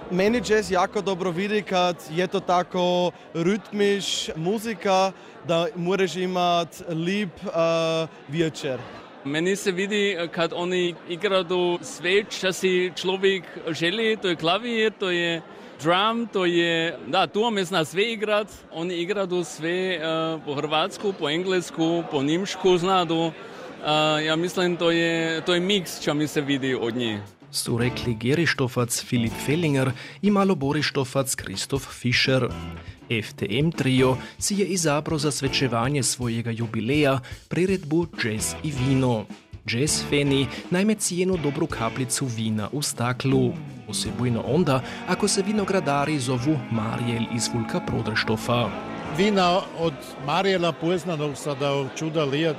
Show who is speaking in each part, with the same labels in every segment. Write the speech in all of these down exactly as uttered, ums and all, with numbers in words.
Speaker 1: Meni jazz jako dobro vidi kad je to tako ritmiš muzika da moraš imati lip uh, večer.
Speaker 2: Meni se vidi kad oni igraju sve što si čovjek želi, to je klavir, to je drum, to je, da, tu me zna sve igrat, oni igraju sve uh, po hrvatsku, po englesku, po njemšku znadu. Uh, ja mislim to je, to je mix, čo mi se vidi od njih.
Speaker 3: Su rekli gerištofac Filip Fellinger i maloborištofac Kristof Fischer. F T M trio si je izabrao za svečevanje svojega jubileja priredbu Jazz i vino. Jazz fani najme cijenu dobru kaplicu vina u staklu. Posebujno onda ako se vinogradari zovu Marijel iz Vulka Prodrštofa.
Speaker 4: Vina od Marijela poznanog sada od čuda lijat.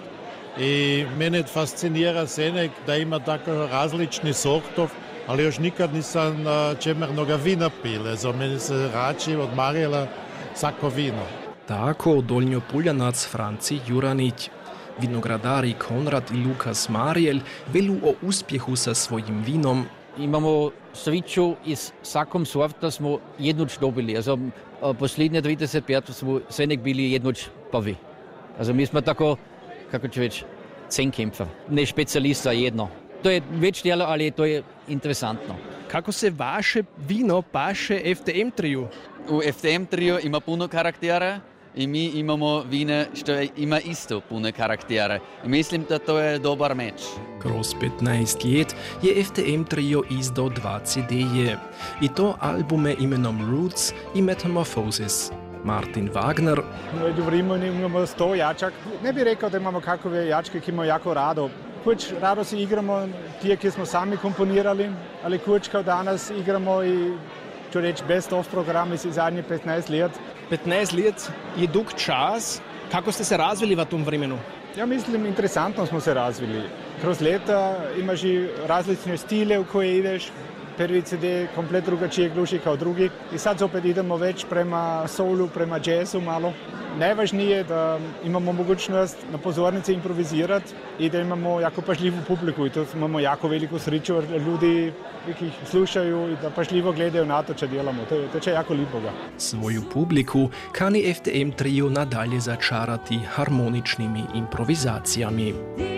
Speaker 4: I mene fascinira senek da ima tako različni sortov, ali još nikad nisam čemernoga vina pile. Za mene se rači od Marijela sako vino.
Speaker 3: Tako Dolnjopuljanac Franci Juranić. Vinogradari Konrad i Lukas Marijel velu o uspjehu sa svojim vinom.
Speaker 5: Imamo sreću i svakom sorta smo jednoč dobili. Also, posljednje trideset pet smo senek bili jednoč prvi. Also, mi smo tako, kako ću reći, Zehnkämpfer, ne specijalista jedno. To je već djelo, ali to je interesantno.
Speaker 3: Kako se vaše vino paše F T M triju?
Speaker 6: U F T M triju ima puno karaktera i mi imamo vine što ima isto puno karaktera. I mislim da to je dobar meč.
Speaker 3: Kroz petnaest let je F T M trio izdao dva C D-je. I to albume imenom Roots i Metamorphosis. Martin Wagner.
Speaker 7: U vremenu imamo sto jačak. Ne bih rekao da imamo kakove jačke, ki imamo jako rado. Kuć rado si igramo tije, ki smo sami komponirali, ali kuć kao danas igramo i ću reći best of program iz zadnjih petnaest let.
Speaker 3: petnaest let je dug čas. Kako ste se razvili v tom vremenu?
Speaker 7: Ja mislim, interesantno smo se razvili. Kroz leta imaš i različne stile u koje ideš. Prvi C D komplet drugačije gluši kao drugi i sad opet idemo već prema soulu, prema jazzu malo. Najvažnije je da imamo mogućnost na pozornici improvizirati i da imamo jako pažljivu publiku i to imamo jako veliku sreću, jer ljudi ih slušaju i da pažljivo gledaju na to, če delamo. To je, to je jako lipoga.
Speaker 3: Svoju publiku kani F T M trio nadalje začarati harmoničnimi improvizacijami.